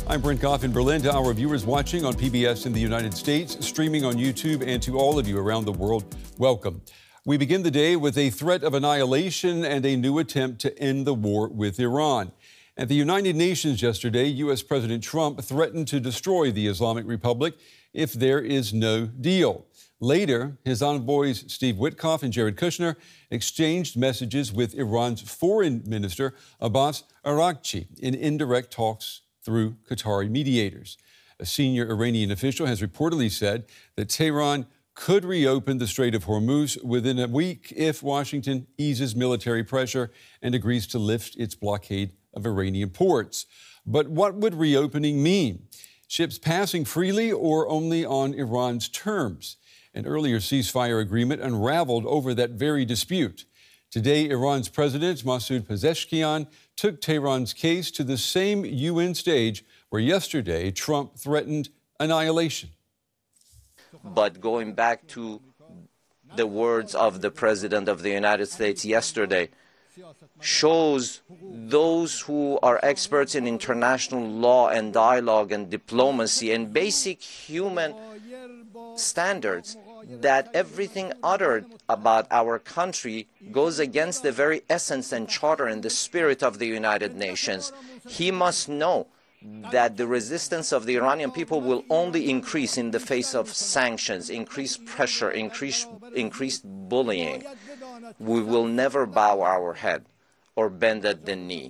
I'm Brent Goff in Berlin. To our viewers watching on PBS in the United States, streaming on YouTube, and to all of you around the world, welcome. We begin the day with a threat of annihilation and a new attempt to end the war with Iran. At the United Nations yesterday, U.S. President Trump threatened to destroy the Islamic Republic if there is no deal. Later, his envoys Steve Witkoff and Jared Kushner exchanged messages with Iran's foreign minister Abbas Araghchi in indirect talks through Qatari mediators. A senior Iranian official has reportedly said that Tehran could reopen the Strait of Hormuz within a week if Washington eases military pressure and agrees to lift its blockade of Iranian ports. But what would reopening mean? Ships passing freely or only on Iran's terms? An earlier ceasefire agreement unraveled over that very dispute. Today, Iran's President Masoud Pezeshkian took Tehran's case to the same UN stage where yesterday Trump threatened annihilation. But going back to the words of the President of the United States yesterday, shows those who are experts in international law and dialogue and diplomacy and basic human standards that everything uttered about our country goes against the very essence and charter and the spirit of the United Nations. He must know that the resistance of the Iranian people will only increase in the face of sanctions, increased pressure, increased bullying. We will never bow our head or bend at the knee.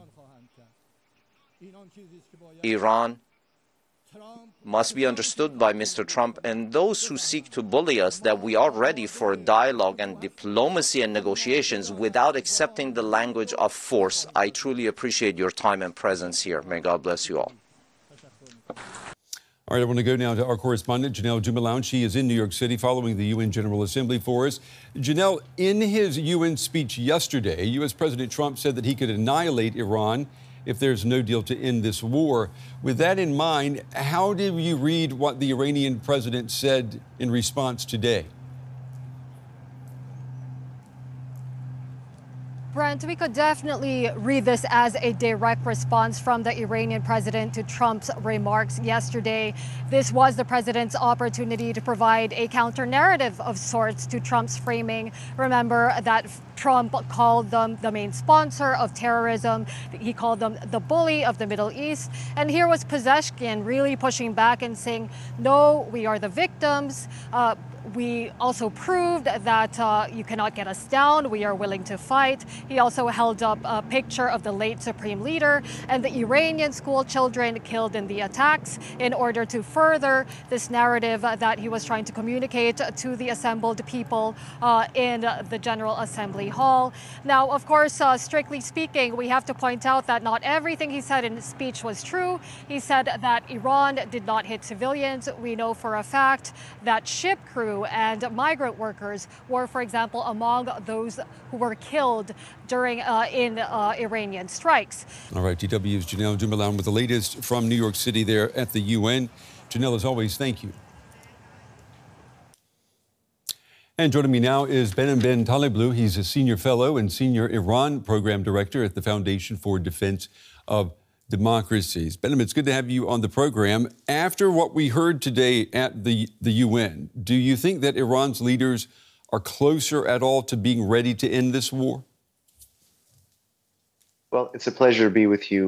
Iran must be understood by Mr. Trump and those who seek to bully us that we are ready for dialogue and diplomacy and negotiations without accepting the language of force. I truly appreciate your time and presence here. May God bless you all. All right, I want to go now to our correspondent, Janelle Jumaloun. She is in New York City following the UN General Assembly for us. Janelle, in his UN speech yesterday, U.S. President Trump said that he could annihilate Iran if there's no deal to end this war. With that in mind, how do you read what the Iranian president said in response today? Brent, we could definitely read this as a direct response from the Iranian president to Trump's remarks yesterday. This was the president's opportunity to provide a counter-narrative of sorts to Trump's framing. Remember that Trump called them the main sponsor of terrorism. He called them the bully of the Middle East. And here was Pezeshkian really pushing back and saying, no, we are the victims. We also proved that you cannot get us down. We are willing to fight. He also held up a picture of the late supreme leader and the Iranian school children killed in the attacks in order to further this narrative that he was trying to communicate to the assembled people in the General Assembly Hall. Now, of course, strictly speaking, we have to point out that not everything he said in his speech was true. He said that Iran did not hit civilians. We know for a fact that ship crew and migrant workers were, for example, among those who were killed during in Iranian strikes. All right, DW's Janelle Jumaloun with the latest from New York City there at the UN. Janelle, as always, thank you. And joining me now is Behnam Ben Taleblu. He's a senior fellow and senior Iran program director at the Foundation for Defense of Democracies. Behnam, it's good to have you on the program. After what we heard today at the UN, do you think that Iran's leaders are closer at all to being ready to end this war? Well, it's a pleasure to be with you.